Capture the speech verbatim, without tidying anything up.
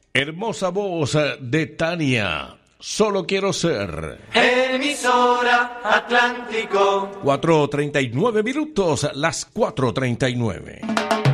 Hermosa voz de Tania. Solo quiero ser. Emisora Atlántico. cuatro treinta y nueve minutos, las cuatro treinta y nueve.